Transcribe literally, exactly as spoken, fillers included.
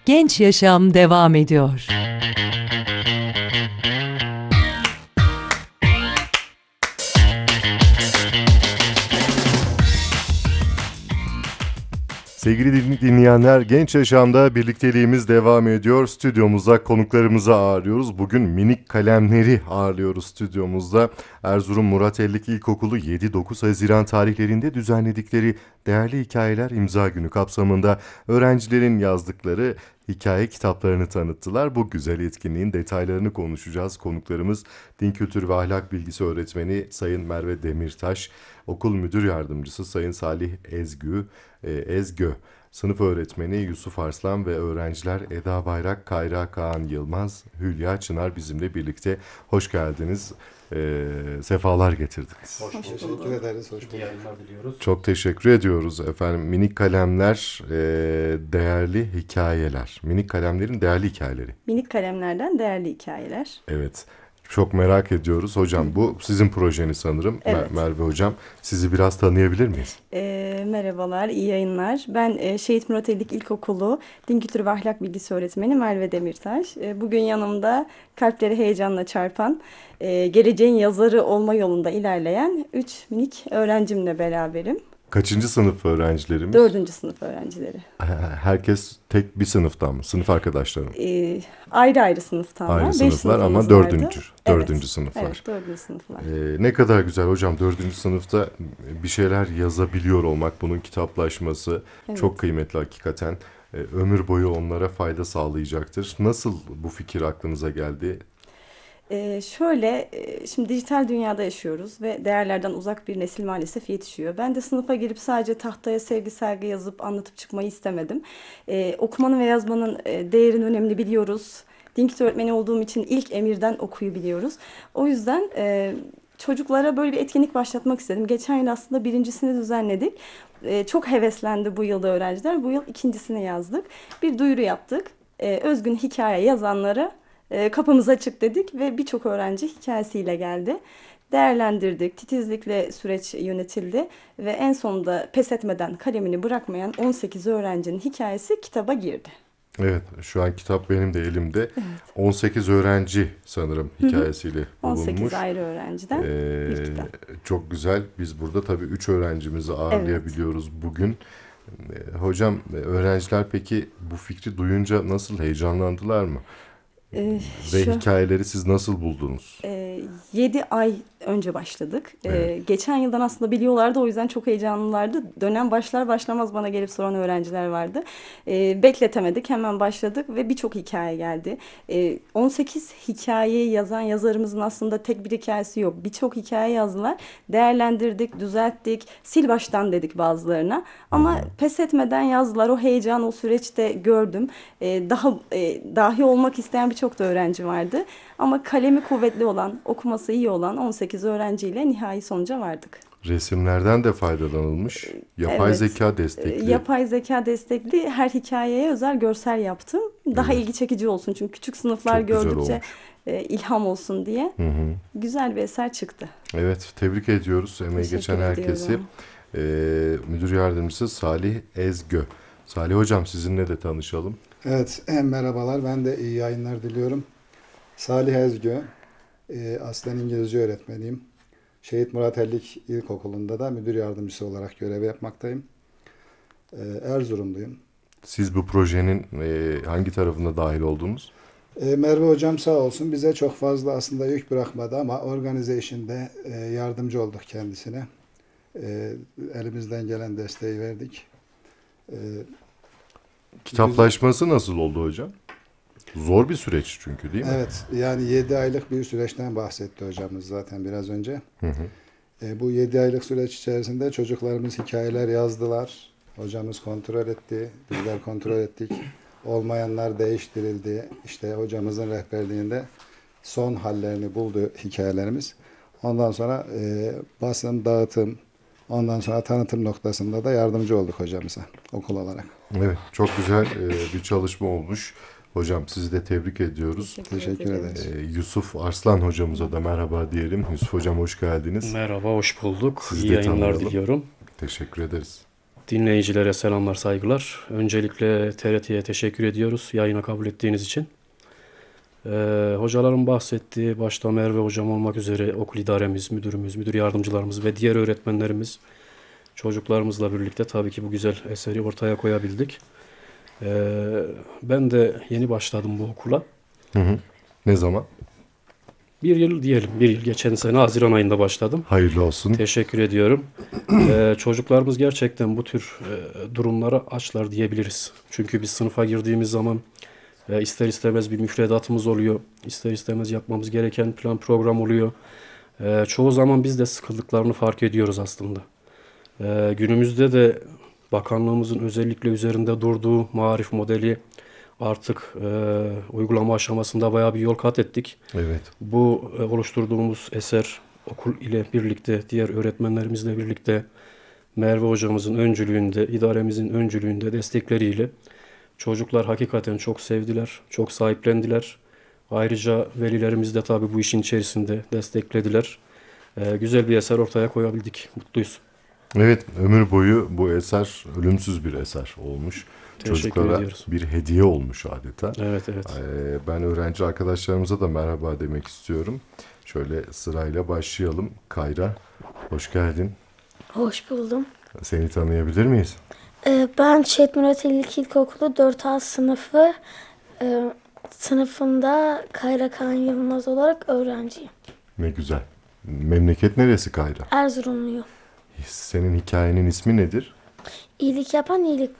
Genç Yaşam devam ediyor. Sevgili dinleyenler, Genç Yaşam'da birlikteliğimiz devam ediyor. Stüdyomuzda konuklarımızı ağırlıyoruz. Bugün minik kalemleri ağırlıyoruz stüdyomuzda. Erzurum Murat Ellik İlkokulu yedi dokuz Haziran tarihlerinde düzenledikleri Değerli Hikayeler İmza Günü kapsamında öğrencilerin yazdıkları hikaye kitaplarını tanıttılar. Bu güzel etkinliğin detaylarını konuşacağız. Konuklarımız Din Kültür ve Ahlak Bilgisi Öğretmeni Sayın Merve Demirtaş, Okul Müdür Yardımcısı Sayın Salih Ezgü, e, Ezgö, Sınıf Öğretmeni Yusuf Arslan ve öğrenciler Eda Bayrak, Kayra Kaan Yılmaz, Hülya Çınar bizimle birlikte. Hoş geldiniz. E, sefalar getirdiniz. Hoş, hoş teşekkür ederiz. Hoş bulduk. Diliyoruz. Çok teşekkür ediyoruz efendim. Minik kalemler, e, değerli hikayeler. Minik kalemlerin değerli hikayeleri. Minik kalemlerden değerli hikayeler. Evet. Çok merak ediyoruz. Hocam bu sizin projeniz sanırım. Evet. Merve Hocam, sizi biraz tanıyabilir miyiz? E, merhabalar, iyi yayınlar. Ben e, Şehit Murat Ellik İlkokulu Din Kültürü ve Ahlak Bilgisi Öğretmeni Merve Demirtaş. E, bugün yanımda kalpleri heyecanla çarpan, e, geleceğin yazarı olma yolunda ilerleyen üç minik öğrencimle beraberim. Kaçıncı sınıf öğrencilerimiz? Dördüncü sınıf öğrencileri. Herkes tek bir sınıftan mı? Sınıf arkadaşları mı? E, ayrı ayrı sınıftan var. Ayrı Beş sınıflar ama sınıfımız dördüncü. vardı. Dördüncü Evet, sınıflar. Evet, dördüncü sınıflar. Ee, ne kadar güzel hocam, dördüncü sınıfta bir şeyler yazabiliyor olmak, bunun kitaplaşması Evet. çok kıymetli hakikaten. Ee, ömür boyu onlara fayda sağlayacaktır. Nasıl bu fikir aklınıza geldi? Ee, şöyle, e, şimdi dijital dünyada yaşıyoruz ve değerlerden uzak bir nesil maalesef yetişiyor. Ben de sınıfa girip sadece tahtaya sevgi saygı yazıp anlatıp çıkmayı istemedim. Ee, okumanın ve yazmanın e, değerini, önemli biliyoruz. Din kültürü öğretmeni olduğum için ilk emirden okuyu biliyoruz. O yüzden e, çocuklara böyle bir etkinlik başlatmak istedim. Geçen yıl aslında birincisini düzenledik. E, çok heveslendi bu yılda öğrenciler. Bu yıl ikincisini yazdık. Bir duyuru yaptık. E, özgün hikaye yazanlara E, kapımız açık dedik ve birçok öğrenci hikayesiyle geldi. Değerlendirdik, titizlikle süreç yönetildi ve en sonunda pes etmeden kalemini bırakmayan on sekiz öğrencinin hikayesi kitaba girdi. Evet, şu an kitap benim de elimde. Evet. on sekiz öğrenci sanırım hikayesiyle on bulunmuş. sekiz ayrı öğrenciden Ee, bir kitap. Çok güzel. Biz burada tabii üç öğrencimizi ağırlayabiliyoruz bugün. Ee, hocam, öğrenciler peki bu fikri duyunca nasıl, heyecanlandılar mı? Ee, Ve şu- hikayeleri siz nasıl buldunuz? Ee, yedi ay önce başladık. Ee, Evet. Geçen yıldan aslında biliyorlardı, o yüzden çok heyecanlılardı. Dönem başlar başlamaz bana gelip soran öğrenciler vardı. Ee, bekletemedik, hemen başladık ve birçok hikaye geldi. Ee, on sekiz hikayeyi yazan yazarımızın aslında tek bir hikayesi yok. Birçok hikaye yazdılar. Değerlendirdik, düzelttik, sil baştan dedik bazılarına. Ama pes etmeden yazdılar. O heyecan, o süreçte gördüm. Ee, daha e, dahi olmak isteyen birçok da öğrenci vardı. Ama kalemi kuvvetli olan, okuması iyi olan on sekiz öğrenciyle nihai sonuca vardık. Resimlerden de faydalanılmış. Yapay Evet. zeka Ee, destekli. Yapay zeka destekli her hikayeye özel görsel yaptım. Daha Evet. ilgi çekici olsun, çünkü küçük sınıflar Çok güzel gördükçe olmuş. e, ilham olsun diye Hı hı. güzel bir eser çıktı. Evet, tebrik ediyoruz emeği Teşekkür geçen herkesi. ediyorum. Ee, Müdür Yardımcısı Salih Ezgö. Salih Hocam, sizinle de tanışalım. Evet, merhabalar. Ben de iyi yayınlar diliyorum. Salih Ezgö, e, aslen İngilizce öğretmeniyim. Şehit Murat Ellik İlkokulu'nda da müdür yardımcısı olarak görev yapmaktayım. E, Erzurumluyum. Siz bu projenin e, hangi tarafında dahil oldunuz? E, Merve Hocam sağ olsun bize çok fazla aslında yük bırakmadı ama organize işinde e, yardımcı olduk kendisine. E, elimizden gelen desteği verdik. E, Kitaplaşması nasıl oldu hocam? Zor bir süreç çünkü, değil mi? Evet, yani yedi aylık bir süreçten bahsetti hocamız zaten biraz önce. Hı hı. E, bu yedi aylık süreç içerisinde çocuklarımız hikayeler yazdılar. Hocamız kontrol etti, bizler kontrol ettik. Olmayanlar değiştirildi. İşte hocamızın rehberliğinde son hallerini buldu hikayelerimiz. Ondan sonra e, basın, dağıtım, ondan sonra tanıtım noktasında da yardımcı olduk hocamıza okul olarak. Evet, çok güzel e, bir çalışma olmuş. Hocam, sizi de tebrik ediyoruz. Teşekkür ederiz. E, Yusuf Arslan hocamıza da merhaba diyelim. Yusuf hocam, hoş geldiniz. Merhaba, hoş bulduk. Sizi İyi de yayınlar tanıyalım. diliyorum. Teşekkür ederiz. Dinleyicilere selamlar, saygılar. Öncelikle T R T'ye teşekkür ediyoruz yayına kabul ettiğiniz için. Ee, hocaların bahsettiği, başta Merve hocam olmak üzere okul idaremiz, müdürümüz, müdür yardımcılarımız ve diğer öğretmenlerimiz çocuklarımızla birlikte tabii ki bu güzel eseri ortaya koyabildik. Ee, ben de yeni başladım bu okula. Hı hı. Ne zaman? Bir yıl diyelim, bir yıl. Geçen sene Haziran ayında başladım. Hayırlı olsun. Teşekkür ediyorum. Ee, çocuklarımız gerçekten bu tür e, durumlara açlar diyebiliriz. Çünkü biz sınıfa girdiğimiz zaman e, ister istemez bir müfredatımız oluyor. İster istemez yapmamız gereken plan program oluyor. E, çoğu zaman biz de sıkıldıklarını fark ediyoruz aslında. E, günümüzde de bakanlığımızın özellikle üzerinde durduğu marif modeli artık e, uygulama aşamasında bayağı bir yol kat ettik. Evet. Bu e, oluşturduğumuz eser okul ile birlikte, diğer öğretmenlerimizle birlikte Merve hocamızın öncülüğünde, idaremizin öncülüğünde, destekleriyle çocuklar hakikaten çok sevdiler, çok sahiplendiler. Ayrıca velilerimiz de tabii bu işin içerisinde desteklediler. E, güzel bir eser ortaya koyabildik. Mutluyuz. Evet, ömür boyu bu eser ölümsüz bir eser olmuş. Teşekkür Çocuklara ediyoruz. bir hediye olmuş adeta. Evet, evet. Ee, ben öğrenci arkadaşlarımıza da merhaba demek istiyorum. Şöyle sırayla başlayalım. Kayra, hoş geldin. Hoş buldum. Seni tanıyabilir miyiz? Ee, ben Şehit Murat Ellik İlkokulu dört A sınıfı e, sınıfında Kayra Kaan Yılmaz olarak öğrenciyim. Ne güzel. Memleket neresi Kayra? Erzurumluyum. Senin hikayenin ismi nedir? İyilik yapan iyilik